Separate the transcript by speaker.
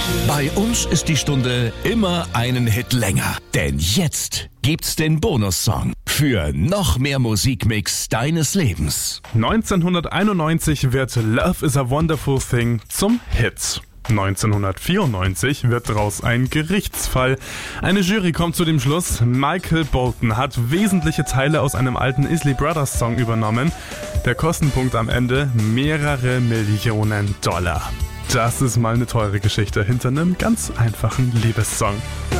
Speaker 1: Bei uns ist die Stunde immer einen Hit länger. Denn jetzt gibt's den Bonussong für noch mehr Musikmix deines Lebens.
Speaker 2: 1991 wird Love is a Wonderful Thing zum Hit. 1994 wird daraus ein Gerichtsfall. Eine Jury kommt zu dem Schluss, Michael Bolton hat wesentliche Teile aus einem alten Isley Brothers Song übernommen. Der Kostenpunkt am Ende mehrere Millionen $. Das ist mal eine teure Geschichte hinter einem ganz einfachen Liebessong.